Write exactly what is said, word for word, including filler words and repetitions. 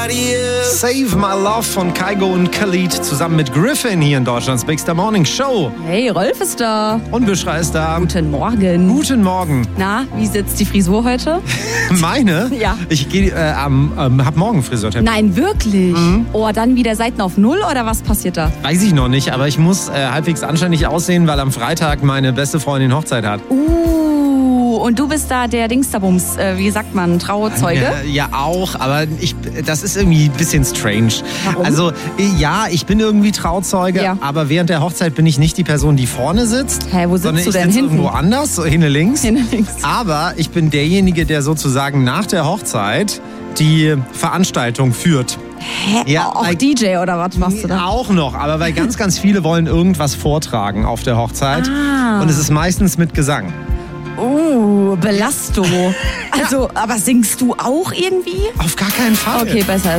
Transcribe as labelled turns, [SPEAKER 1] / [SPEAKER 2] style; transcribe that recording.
[SPEAKER 1] Save My Love von Kygo und Khalid zusammen mit Griffin hier in Deutschlands Big Star Morning Show.
[SPEAKER 2] Hey, Rolf ist da.
[SPEAKER 1] Und Büschra ist da.
[SPEAKER 2] Guten Morgen.
[SPEAKER 1] Guten Morgen.
[SPEAKER 2] Na, wie sitzt die Frisur heute?
[SPEAKER 1] Meine?
[SPEAKER 2] Ja.
[SPEAKER 1] Ich gehe, äh, ähm, ähm, hab morgen Friseurtermin.
[SPEAKER 2] Nein, wirklich?
[SPEAKER 1] Mhm.
[SPEAKER 2] Oh, dann wieder Seiten auf Null oder was passiert da?
[SPEAKER 1] Weiß ich noch nicht, aber ich muss äh, halbwegs anständig aussehen, weil am Freitag meine beste Freundin Hochzeit hat.
[SPEAKER 2] Uh, und du bist da der Dingsterbums, äh, wie sagt man, Trauzeuge?
[SPEAKER 1] Ja, ja, auch, aber ich, das ist irgendwie ein bisschen strange.
[SPEAKER 2] Warum?
[SPEAKER 1] Also, ja, ich bin irgendwie Trauzeuge,
[SPEAKER 2] Ja.
[SPEAKER 1] aber während der Hochzeit bin ich nicht die Person, die vorne sitzt.
[SPEAKER 2] Hä, wo sitzt
[SPEAKER 1] sondern
[SPEAKER 2] du
[SPEAKER 1] ich
[SPEAKER 2] denn
[SPEAKER 1] sitze
[SPEAKER 2] hinten?
[SPEAKER 1] irgendwo anders, so hinten links.
[SPEAKER 2] Hinten links.
[SPEAKER 1] Aber ich bin derjenige, der sozusagen nach der Hochzeit die Veranstaltung führt.
[SPEAKER 2] Hä?
[SPEAKER 1] Ja,
[SPEAKER 2] auch
[SPEAKER 1] weil-
[SPEAKER 2] D J oder was machst du da?
[SPEAKER 1] Auch noch, aber weil ganz, ganz viele wollen irgendwas vortragen auf der Hochzeit.
[SPEAKER 2] Ah.
[SPEAKER 1] Und es ist meistens mit Gesang.
[SPEAKER 2] Oh, Belasto. Also, aber singst du auch irgendwie?
[SPEAKER 1] Auf gar keinen Fall.
[SPEAKER 2] Okay, besser